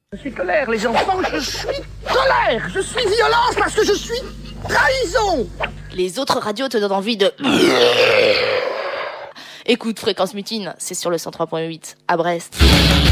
Je suis colère, les enfants, je suis colère. Je suis violence parce que je suis trahison. Les autres radios te donnent envie de... Écoute Fréquence Mutine, c'est sur le 103.8 à Brest.